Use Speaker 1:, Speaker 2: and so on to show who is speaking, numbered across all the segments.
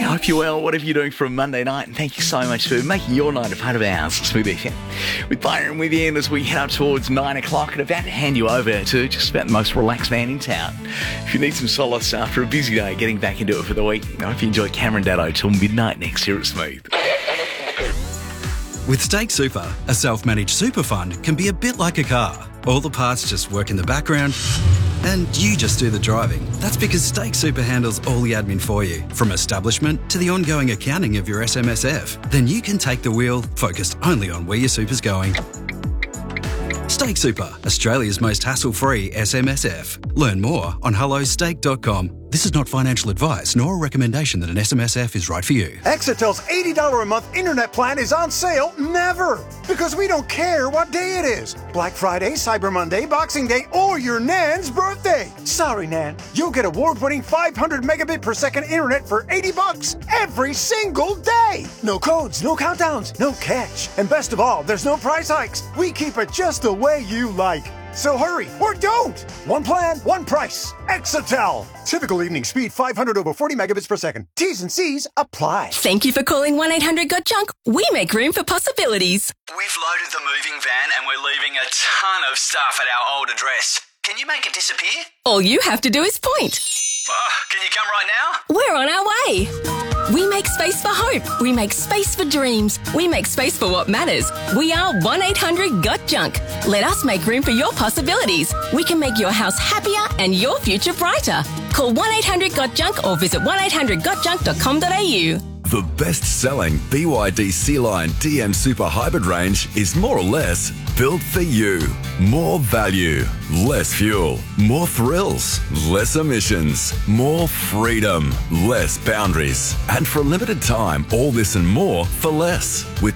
Speaker 1: hope you're well, whatever you're doing for a Monday night, and thank you so much for making your night a part of ours. Smooth FM with Byron with you, and as we head up towards 9 o'clock, and about to hand you over to just about the most relaxed man in town. If you need some solace after a busy day, getting back into it for the week, I hope you enjoy Cameron Daddo till midnight next year at Smooth.
Speaker 2: With Stake Super, a self-managed super fund can be a bit like a car. All the parts just work in the background and you just do the driving. That's because Stake Super handles all the admin for you, from establishment to the ongoing accounting of your SMSF. Then you can take the wheel, focused only on where your super's going. Stake Super, Australia's most hassle-free SMSF. Learn more on hellostake.com. This is not financial advice, nor a recommendation that an SMSF is right for you.
Speaker 3: Exitel's $80 a month internet plan is on sale never, because we don't care what day it is. Black Friday, Cyber Monday, Boxing Day, or your Nan's birthday. Sorry, Nan. You'll get award-winning 500 megabit per second internet for $80 every single day. No codes, no countdowns, no catch. And best of all, there's no price hikes. We keep it just the way you like. So hurry, or don't! One plan, one price. Exitel. Typical evening speed 500 over 40 megabits per second. T's and C's apply.
Speaker 4: Thank you for calling 1-800-GOT-JUNK. We make room for possibilities.
Speaker 5: We've loaded the moving van and we're leaving a ton of stuff at our old address. Can you make it disappear?
Speaker 4: All you have to do is point.
Speaker 5: Can you come right now?
Speaker 4: We're on our way. We make space for hope. We make space for dreams. We make space for what matters. We are 1-800-GOT-JUNK. Let us make room for your possibilities. We can make your house happier and your future brighter. Call 1-800-GOT-JUNK or visit 1800gotjunk.com.au.
Speaker 6: The best-selling BYD C-Line DM Super Hybrid range is more or less built for you. More value, less fuel, more thrills, less emissions, more freedom, less boundaries. And for a limited time, all this and more for less. With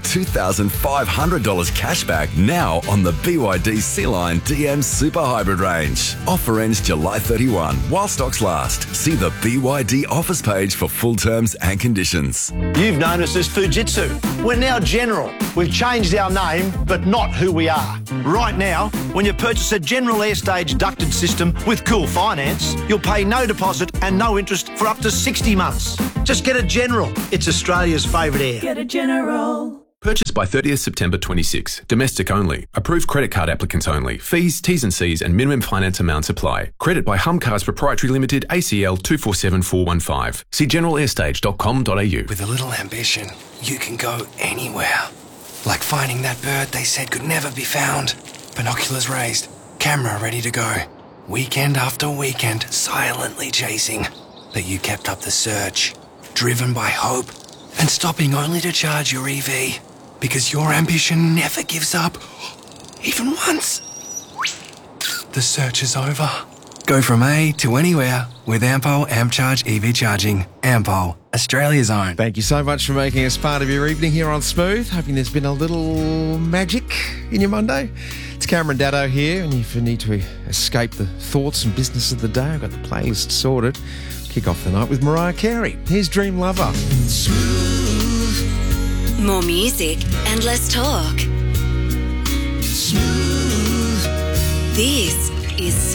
Speaker 6: $2,500 cash back now on the BYD C-Line DM Super Hybrid range. Offer ends July 31 while stocks last. See the BYD offers page for full terms and conditions.
Speaker 7: You've known us as Fujitsu. We're now General. We've changed our name, but not who we are. Right now, when you purchase a General Airstage ducted system with Cool Finance, you'll pay no deposit and no interest for up to 60 months. Just get a General. It's Australia's favourite air.
Speaker 8: Get a General.
Speaker 9: Purchased by 30th September 26. Domestic only. Approved credit card applicants only. Fees, T's and C's and minimum finance amounts apply. Credit by Humcars Proprietary Limited, ACL 247415. See generalairstage.com.au.
Speaker 10: With a little ambition, you can go anywhere. Like finding that bird they said could never be found. Binoculars raised, camera ready to go. Weekend after weekend, silently chasing. But you kept up the search, driven by hope, and stopping only to charge your EV. Because your ambition never gives up, even once. The search is over. Go from A to anywhere with Ampol AmpCharge EV charging. Ampol, Australia's own.
Speaker 11: Thank you so much for making us part of your evening here on Smooth. Hoping there's been a little magic in your Monday. It's Cameron Daddo here, and if you need to escape the thoughts and business of the day, I've got the playlist sorted. Kick off the night with Mariah Carey. Here's Dream Lover.
Speaker 12: More music and less talk. Smooth. This is